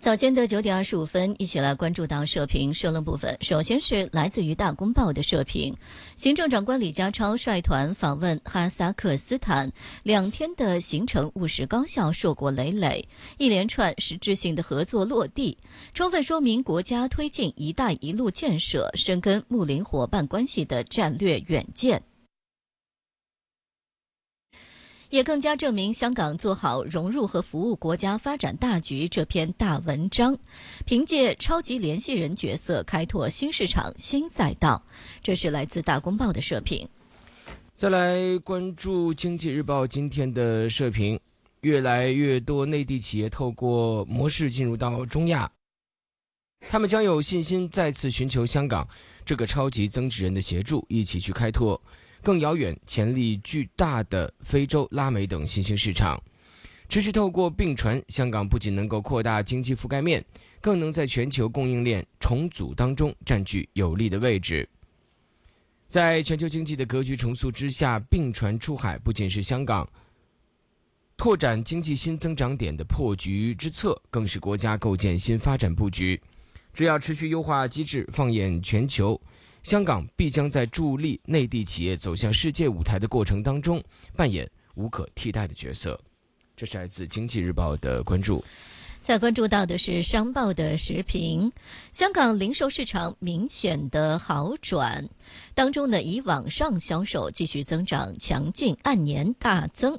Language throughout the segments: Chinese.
早间的9:25，一起来关注到社评社论部分。首先是来自于大公报的社评，行政长官李家超率团访问哈萨克斯坦，2天的行程务实高效，硕果累累，一连串实质性的合作落地，充分说明国家推进“一带一路”建设、深耕睦邻伙伴关系的战略远见。也更加证明香港做好融入和服务国家发展大局这篇大文章，凭借超级联系人角色开拓新市场、新赛道。这是来自大公报的社评。 再来关注经济日报今天的社评，越来越多内地企业透过模式进入到中亚，他们将有信心再次寻求香港这个超级增值人的协助，一起去开拓更遥远、潜力巨大的非洲、拉美等新兴市场。持续透过并船，香港不仅能够扩大经济覆盖面，更能在全球供应链重组当中占据有利的位置。在全球经济的格局重塑之下，并船出海不仅是香港拓展经济新增长点的破局之策，更是国家构建新发展布局。只要持续优化机制，放眼全球，香港必将在助力内地企业走向世界舞台的过程当中扮演无可替代的角色。这是来自经济日报的关注。 再关注到的是商报的时评，香港零售市场明显的好转，当中呢，以网上销售继续增长强劲，按年大增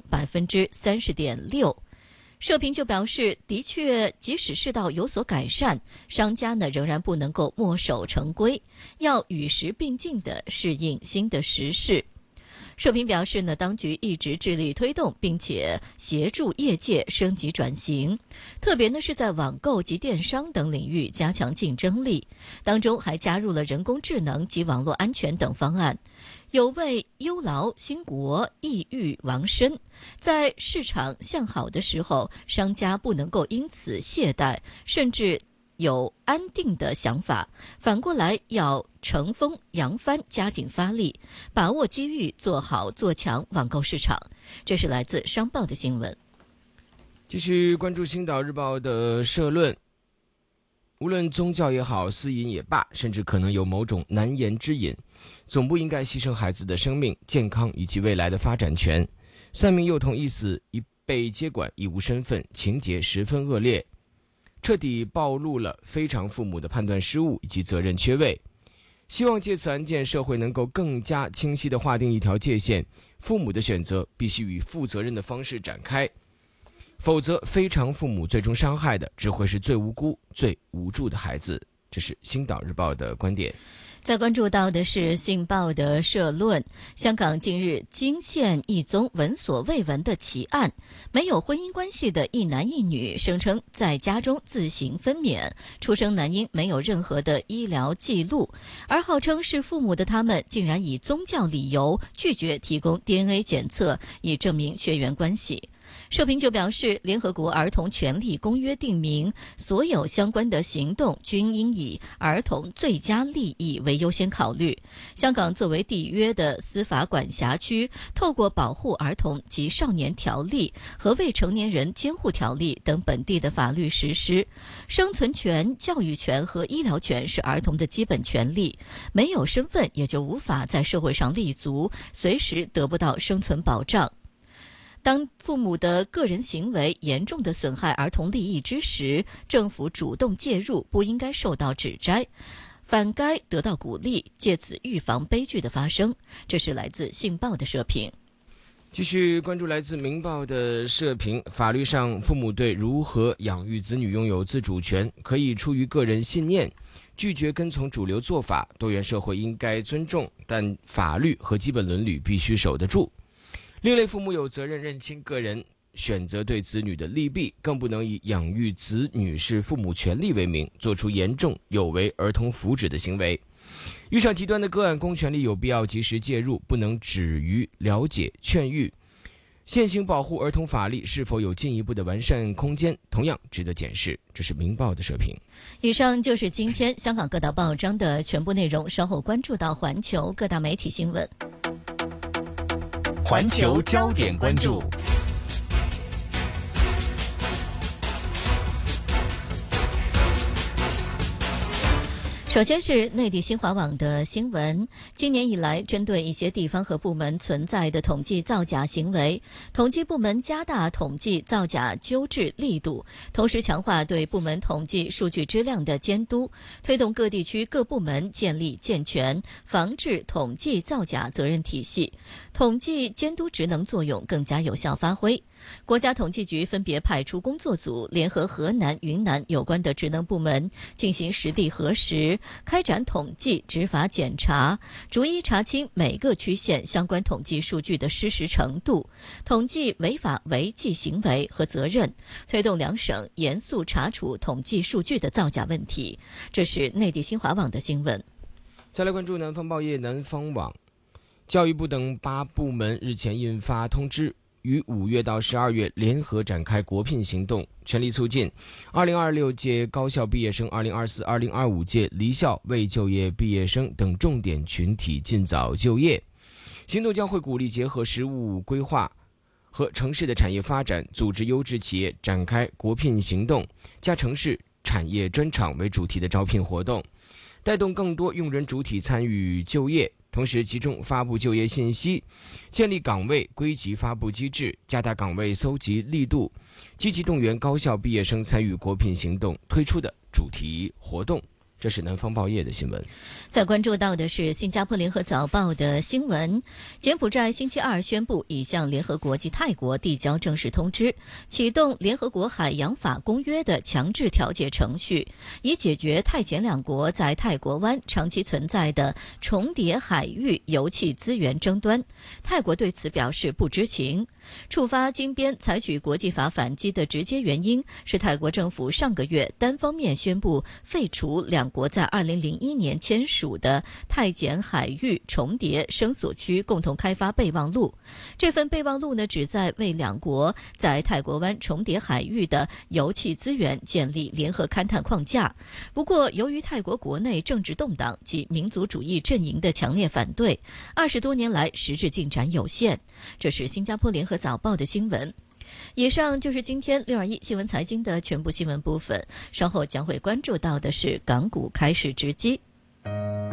30.6%。社评就表示，的确，即使世道有所改善，商家呢仍然不能够墨守成规，要与时并进地适应新的时势。社评表示呢，当局一直致力推动，并且协助业界升级转型，特别呢是在网购及电商等领域加强竞争力，当中还加入了人工智能及网络安全等方案，有为忧劳兴国，抑郁亡身。在市场向好的时候，商家不能够因此懈怠，甚至有安定的想法，反过来要乘风扬帆，加紧发力，把握机遇，做好做强网购市场。这是来自商报的新闻。 继续关注星岛日报的社论，无论宗教也好，私隐也罢，甚至可能有某种难言之隐，总不应该牺牲孩子的生命、健康以及未来的发展权。3名幼童一死一被接管，一无身份，情节十分恶劣，彻底暴露了非常父母的判断失误以及责任缺位。希望借此案件，社会能够更加清晰地划定一条界限，父母的选择必须以负责任的方式展开，否则非常父母最终伤害的只会是最无辜、最无助的孩子。这是星岛日报的观点。 再关注到的是信报的社论，香港近日惊现一宗闻所未闻的奇案，没有婚姻关系的一男一女声称在家中自行分娩，出生男婴没有任何的医疗记录，而号称是父母的他们竟然以宗教理由拒绝提供 DNA 检测，以证明血缘关系。社评就表示，联合国儿童权利公约定明，所有相关的行动均应以儿童最佳利益为优先考虑。香港作为缔约的司法管辖区，透过保护儿童及少年条例和未成年人监护条例等本地的法律实施，生存权、教育权和医疗权是儿童的基本权利，没有身份也就无法在社会上立足，随时得不到生存保障。当父母的个人行为严重地损害儿童利益之时，政府主动介入不应该受到指摘，反该得到鼓励，借此预防悲剧的发生。这是来自信报的社评。 继续关注来自明报的社评，法律上父母对如何养育子女拥有自主权，可以出于个人信念拒绝跟从主流做法，多元社会应该尊重，但法律和基本伦理必须守得住。另类父母有责任认清个人选择对子女的利弊，更不能以养育子女是父母权利为名，做出严重有违儿童福祉的行为。遇上极端的个案，公权力有必要及时介入，不能止于了解劝喻。现行保护儿童法律是否有进一步的完善空间，同样值得检视。这是明报的社评。 以上就是今天香港各大报章的全部内容，稍后关注到环球各大媒体新闻。 环球焦点关注。 首先是内地新华网的新闻，今年以来，针对一些地方和部门存在的统计造假行为，统计部门加大统计造假纠治力度，同时强化对部门统计数据质量的监督，推动各地区各部门建立健全防治统计造假责任体系，统计监督职能作用更加有效发挥。国家统计局分别派出工作组，联合河南、云南有关的职能部门进行实地核实，开展统计执法检查，逐一查清每个区县相关统计数据的失实程度，统计违法违纪行为和责任，推动两省严肃查处统计数据的造假问题。这是内地新华网的新闻。 再来关注南方报业南方网，教育部等8部门日前印发通知，于5月到12月联合展开国聘行动，全力促进2026届高校毕业生、2024-2025届离校未就业毕业生等重点群体尽早就业。行动将会鼓励结合实务规划和城市的产业发展，组织优质企业展开国聘行动，加城市产业专场为主题的招聘活动，带动更多用人主体参与就业。同时集中发布就业信息，建立岗位归集发布机制，加大岗位搜集力度，积极动员高校毕业生参与国聘行动推出的主题活动。这是南方报业的新闻。 再关注到的是新加坡联合早报的新闻，柬埔寨星期二宣布已向联合国及泰国递交正式通知，启动联合国海洋法公约的强制调解程序，以解决泰柬两国在泰国湾长期存在的重叠海域油气资源争端。泰国对此表示不知情。触发金边采取国际法反击的直接原因是泰国政府上个月单方面宣布废除两国在2001年签署的泰柬海域重叠声索区共同开发备忘录。这份备忘录呢，旨在为两国在泰国湾重叠海域的油气资源建立联合勘探框架。不过，由于泰国国内政治动荡及民族主义阵营的强烈反对，20多年来实质进展有限。这是新加坡联合早报的新闻。以上就是今天621新闻财经的全部新闻部分，稍后将会关注到的是港股开市直击。